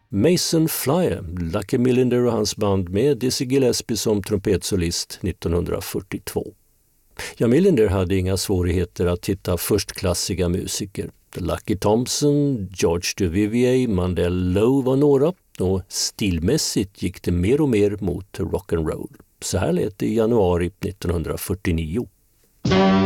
Mason Flyer, Lucky Millinder och hans band med Dizzy Gillespie som trumpetsolist 1942. Ja, Millinder hade inga svårigheter att hitta förstklassiga musiker. Lucky Thompson, George Duvivier, Mandel Lowe var några, och stilmässigt gick det mer och mer mot rock'n'roll. Så här lät det i januari 1949.